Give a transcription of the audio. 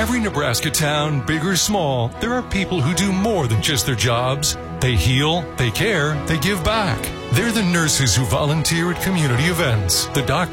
every Nebraska town, big or small, there are people who do more than just their jobs. They heal, they care, they give back. They're the nurses who volunteer at community events, the doctors